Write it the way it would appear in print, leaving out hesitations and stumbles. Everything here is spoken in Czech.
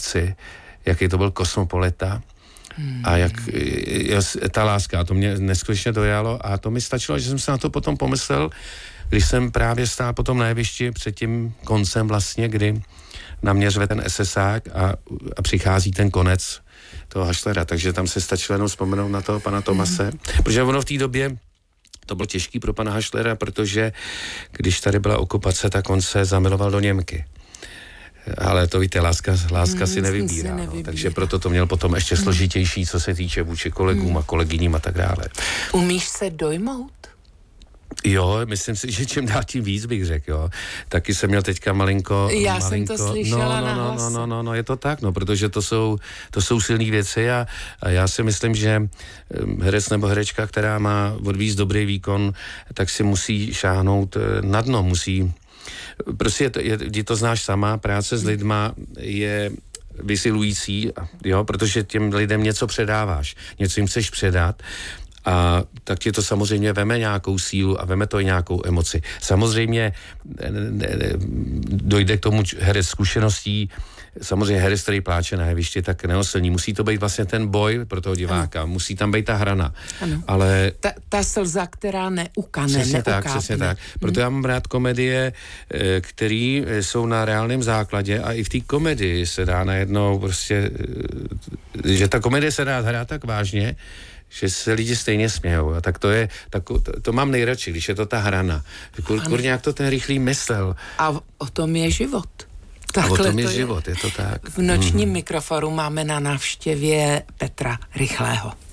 herci, jaký to byl kosmopolita a jak ta láska, to mě neskutečně dojalo a to mi stačilo, že jsem se na to potom pomyslel, když jsem právě stál potom na jevišti před tím koncem vlastně, kdy na mě řve ten SSák a přichází ten konec toho Hašlera, takže tam se stačilo jenom vzpomenout na toho pana Thomase, protože ono v té době to bylo těžký pro pana Hašlera, protože když tady byla okupace, tak on se zamiloval do Němky. Ale to víte, láska si nevybírá, no, takže proto to měl potom ještě složitější, co se týče vůči kolegům a kolegyním a tak dále. Umíš se dojmout? Jo, myslím si, že čím dál tím víc bych řekl, jo. Taky jsem měl teďka malinko... Jsem to slyšela na hlase. No, je to tak, no, protože to jsou silné věci a já si myslím, že herec nebo herečka, která má odvíct dobrý výkon, tak si musí šáhnout na dno, musí... Prostě ty to znáš sama, práce s lidma je vysilující, jo, protože těm lidem něco předáváš, něco jim chceš předat a tak ti to samozřejmě veme nějakou sílu a veme to i nějakou emoci. Samozřejmě dojde k tomu herec zkušeností, samozřejmě herec, který pláče na jevišti, tak neoslní. Musí to být vlastně ten boj pro toho diváka, musí tam být ta hrana. Ano. Ale... Ta slza, která neukane, Přesně tak. Proto já mám rád komedie, které jsou na reálném základě a i v té komedii se dá najednou prostě, že ta komedie se dá hrát tak vážně, že se lidi stejně smějou. A tak to mám nejradši, když je to ta hrana. Kurně, jak to ten Rychlý myslel. A o tom je život. A o tom je život, je to tak. V nočním mikrofonu máme na návštěvě Petra Rychlého.